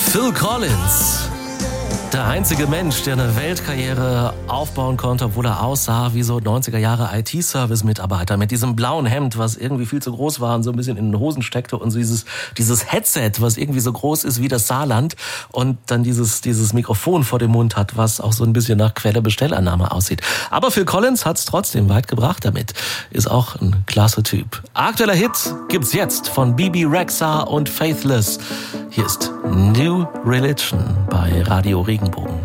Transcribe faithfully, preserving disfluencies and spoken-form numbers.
Phil Collins. Der einzige Mensch, der eine Weltkarriere aufbauen konnte, obwohl er aussah wie so neunziger Jahre I T-Service-Mitarbeiter mit diesem blauen Hemd, was irgendwie viel zu groß war und so ein bisschen in den Hosen steckte und so dieses, dieses Headset, was irgendwie so groß ist wie das Saarland und dann dieses, dieses Mikrofon vor dem Mund hat, was auch so ein bisschen nach Quelle-Bestellannahme aussieht. Aber Phil Collins hat's trotzdem weit gebracht damit. Ist auch ein klasse Typ. Aktueller Hit gibt's jetzt von Bebe Rexha und Faithless. Hier ist New Religion bei Radio Regenbogen.